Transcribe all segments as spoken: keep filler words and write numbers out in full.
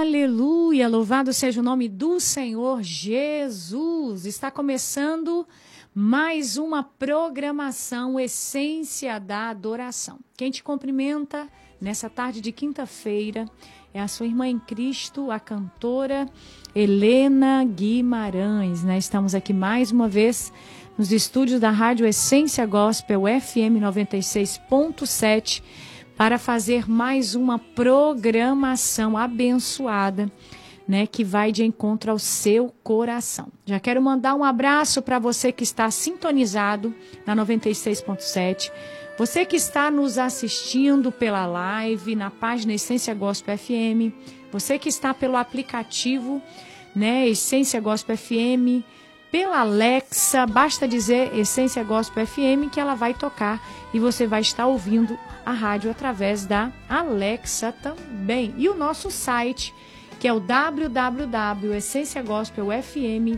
Aleluia, louvado seja o nome do Senhor Jesus. Está começando mais uma programação Essência da Adoração. Quem te cumprimenta nessa tarde de quinta-feira é a sua irmã em Cristo, a cantora Helena Guimarães, né? Estamos aqui mais uma vez nos estúdios da Rádio Essência Gospel F M noventa e seis ponto sete para fazer mais uma programação abençoada, né, que vai de encontro ao seu coração. Já quero mandar um abraço para você que está sintonizado na noventa e seis ponto sete, você que está nos assistindo pela live, na página Essência Gospel F M, você que está pelo aplicativo, né, Essência Gospel F M, pela Alexa, basta dizer Essência Gospel F M que ela vai tocar e você vai estar ouvindo a rádio através da Alexa também. E o nosso site, que é o w w w ponto essência gospel f m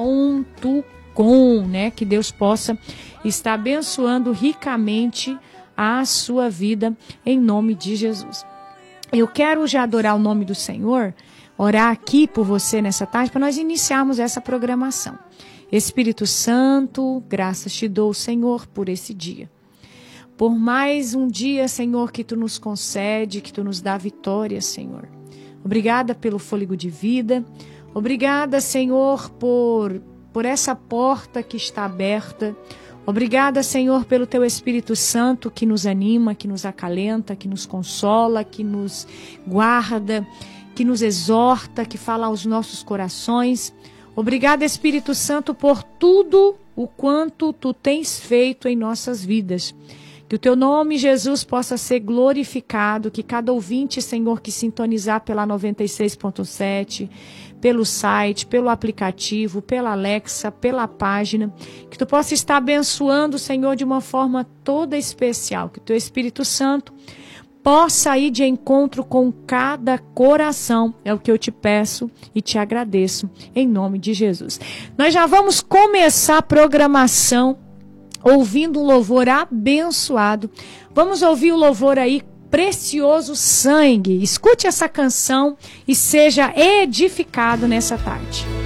ponto com, né? Que Deus possa estar abençoando ricamente a sua vida em nome de Jesus. Eu quero já adorar o nome do Senhor, orar aqui por você nessa tarde para nós iniciarmos essa programação. Espírito Santo, graças te dou, Senhor, por esse dia. Por mais um dia, Senhor, que tu nos concede, que tu nos dá vitória, Senhor. Obrigada pelo fôlego de vida. Obrigada, Senhor, por, por essa porta que está aberta. Obrigada, Senhor, pelo teu Espírito Santo que nos anima, que nos acalenta, que nos consola, que nos guarda, que nos exorta, que fala aos nossos corações. Obrigada, Espírito Santo, por tudo o quanto tu tens feito em nossas vidas. Que o teu nome, Jesus, possa ser glorificado, que cada ouvinte, Senhor, que sintonizar pela noventa e seis ponto sete, pelo site, pelo aplicativo, pela Alexa, pela página, que tu possa estar abençoando, Senhor, de uma forma toda especial. Que o teu Espírito Santo possa ir de encontro com cada coração. É o que eu te peço e te agradeço, em nome de Jesus. Nós já vamos começar a programação ouvindo um louvor abençoado. Vamos ouvir o louvor aí, Precioso Sangue. Escute essa canção e seja edificado nessa tarde.